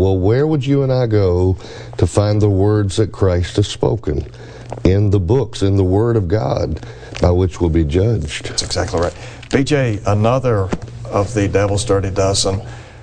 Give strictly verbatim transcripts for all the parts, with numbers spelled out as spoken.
well, where would you and I go to find the words that Christ has spoken? In the books, in the Word of God, by which we'll be judged. That's exactly right. B J, another of the devil's dirty dozen,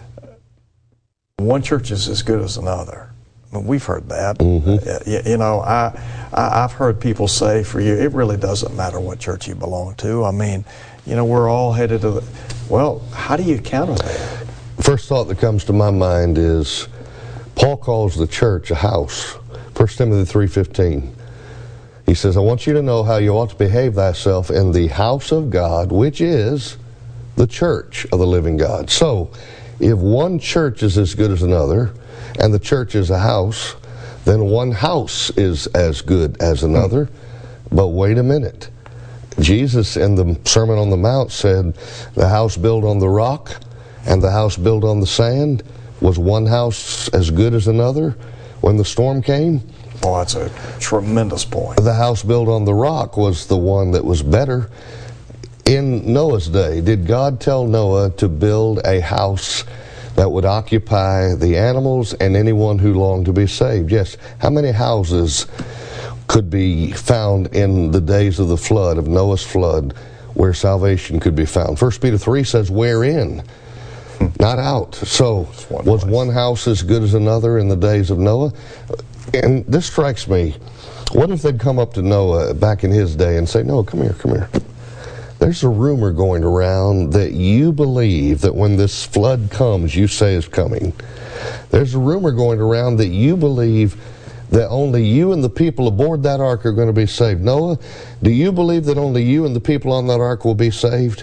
one church is as good as another. I mean, we've heard that. Mm-hmm. you, you know, I, I, I've heard people say for you, it really doesn't matter what church you belong to. I mean, you know, we're all headed to the... Well, how do you counter that? First thought that comes to my mind is Paul calls the church a house. First Timothy three fifteen. He says, I want you to know how you ought to behave thyself in the house of God, which is the church of the living God. So, if one church is as good as another, and the church is a house, then one house is as good as another. But wait a minute. Jesus in the Sermon on the Mount said, the house built on the rock and the house built on the sand, was one house as good as another when the storm came? Oh, that's a tremendous point. The house built on the rock was the one that was better. In Noah's day, did God tell Noah to build a house that would occupy the animals and anyone who longed to be saved? Yes. How many houses could be found in the days of the flood, of Noah's flood, where salvation could be found? First Peter three says, wherein? Not out. So, one was place. one house as good as another in the days of Noah? And this strikes me. What if they'd come up to Noah back in his day and say, Noah, come here, come here. There's a rumor going around that you believe that when this flood comes, you say is coming. There's a rumor going around that you believe that only you and the people aboard that ark are going to be saved. Noah, do you believe that only you and the people on that ark will be saved?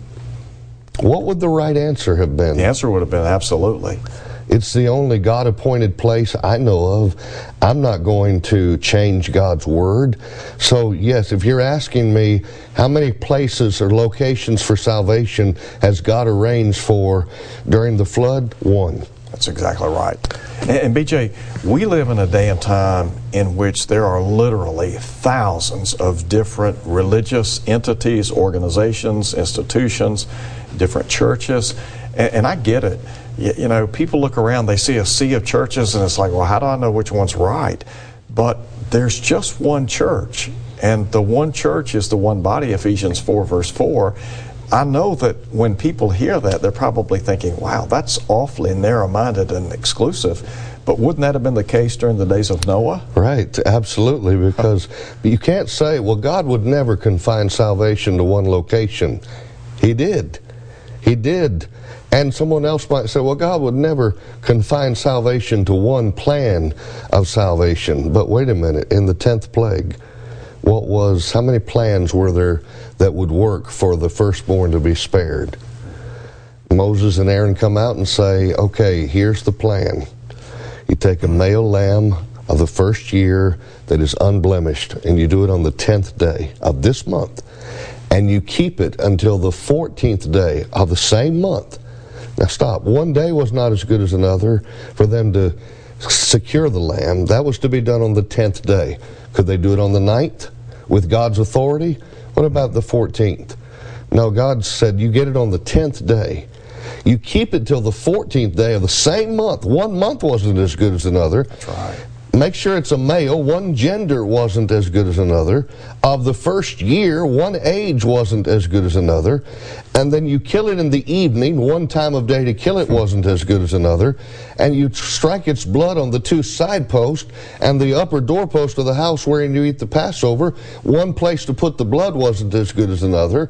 What would the right answer have been? The answer would have been absolutely. It's the only God-appointed place I know of. I'm not going to change God's Word. So, yes, if you're asking me how many places or locations for salvation has God arranged for during the flood, one. That's exactly right. And, and B J, we live in a day and time in which there are literally thousands of different religious entities, organizations, institutions, different churches, and, and I get it. You, you know, people look around, they see a sea of churches, and it's like, well, how do I know which one's right? But there's just one church, and the one church is the one body, Ephesians four, verse four. I know that when people hear that, they're probably thinking, wow, that's awfully narrow-minded and exclusive. But wouldn't that have been the case during the days of Noah? Right, absolutely, because you can't say, well, God would never confine salvation to one location. He did. He did. And someone else might say, well, God would never confine salvation to one plan of salvation. But wait a minute, in the tenth plague, what was, how many plans were there that would work for the firstborn to be spared? Moses and Aaron come out and say, okay, here's the plan. You take a male lamb of the first year that is unblemished, and you do it on the tenth day of this month, and you keep it until the fourteenth day of the same month. Now stop. One day was not as good as another for them to secure the lamb. That was to be done on the tenth day. Could they do it on the ninth with God's authority? What about the fourteenth? No, God said you get it on the tenth day. You keep it till the fourteenth day of the same month. One month wasn't as good as another. That's right. Make sure it's a male. One gender wasn't as good as another. Of the first year, one age wasn't as good as another. And then you kill it in the evening. One time of day to kill it wasn't as good as another. And you strike its blood on the two side posts and the upper doorpost of the house wherein you eat the Passover. One place to put the blood wasn't as good as another.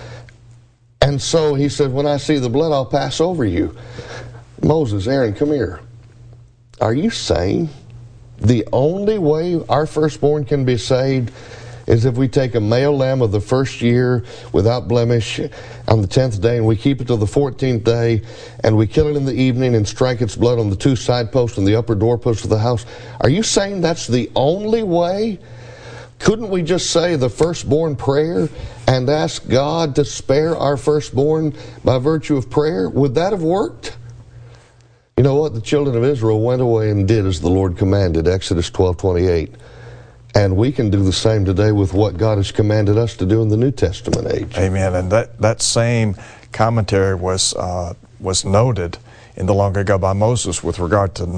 And so he said, when I see the blood, I'll pass over you. Moses, Aaron, come here. Are you saying the only way our firstborn can be saved is if we take a male lamb of the first year without blemish on the tenth day, and we keep it till the fourteenth day, and we kill it in the evening and strike its blood on the two side posts and the upper doorpost of the house? Are you saying that's the only way? Couldn't we just say the firstborn prayer and ask God to spare our firstborn by virtue of prayer? Would that have worked? You know what? The children of Israel went away and did as the Lord commanded, Exodus twelve twenty-eight. And we can do the same today with what God has commanded us to do in the New Testament age. Amen. And that, that same commentary was, uh, was noted in the long ago by Moses with regard to